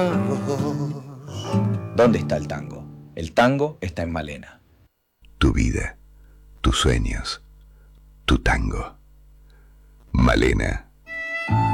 ¿Dónde está el tango? El tango está en Malena. Tu vida, tus sueños, tu tango. Malena.